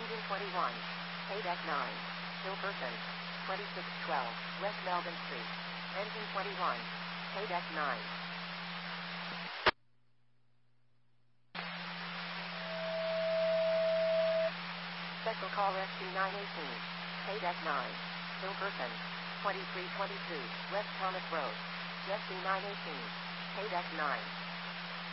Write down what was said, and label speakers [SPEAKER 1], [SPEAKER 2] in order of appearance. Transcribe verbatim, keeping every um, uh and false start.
[SPEAKER 1] Engine twenty-one. Paydeck nine. Kill person. twenty-six twelve, West Melbourne Street. Engine twenty-one. Paydeck nine. Special call S C nine eighteen. Paydeck nine. Kill person. twenty-three twenty-two, West Thomas Road. S C nine eighteen. Paydeck nine.